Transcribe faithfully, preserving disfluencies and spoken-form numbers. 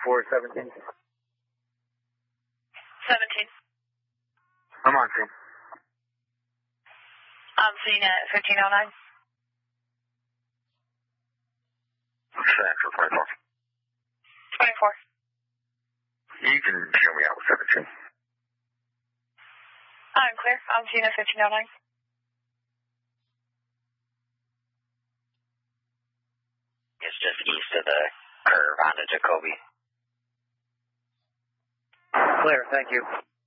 twenty-four seventeen. seventeen. I'm on scene. I'm seeing at fifteen oh nine. Central twenty-four. twenty-four. You can show me out with seventeen. I'm clear. I'm seeing at fifteen oh nine. It's just east of the curve onto Jacoby. Clear, thank you.